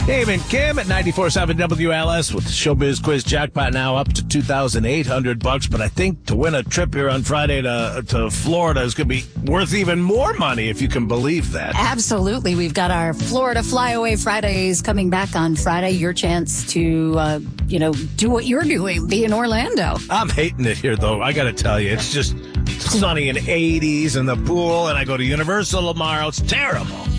Dave and Kim at 94.7 WLS with the Showbiz Quiz jackpot now up to $2,800. But I think to win a trip here on Friday to Florida is going to be worth even more money, if you can believe that. Absolutely. We've got our Florida Flyaway Fridays coming back on Friday. Your chance to, do what you're doing, be in Orlando. I'm hating it here, though. I got to tell you, it's just sunny and 80s in the pool, and I go to Universal tomorrow. It's terrible.